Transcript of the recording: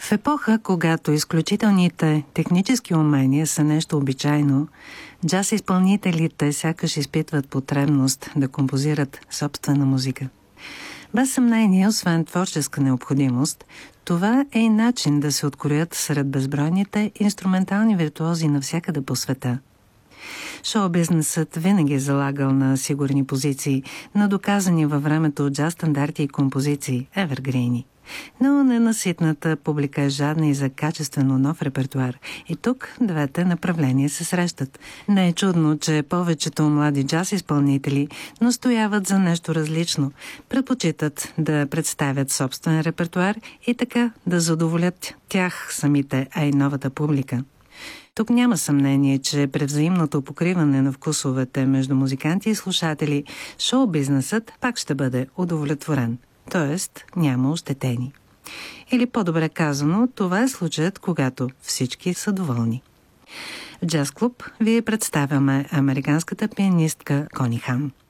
В епоха, когато изключителните технически умения са нещо обичайно, джаз изпълнителите сякаш изпитват потребност да композират собствена музика. Без съмнение, освен творческа необходимост, това е и начин да се откроят сред безбройните инструментални виртуози навсякъде по света. Шоу-бизнесът винаги е залагал на сигурни позиции, на доказани във времето джаз стандарти и композиции, евергрини. Но ненаситната публика е жадна и за качествено нов репертуар. И тук двете направления се срещат. Не е чудно, че повечето млади джаз изпълнители настояват за нещо различно. Предпочитат да представят собствен репертуар и така да задоволят тях самите, а и новата публика. Тук няма съмнение, че при взаимното покриване на вкусовете между музиканти и слушатели, шоу-бизнесът пак ще бъде удовлетворен. Тоест няма ощетени. Или по-добре казано, това е случаят, когато всички са доволни. В Джаз Клуб ви представяме американската пианистка Кони Хан.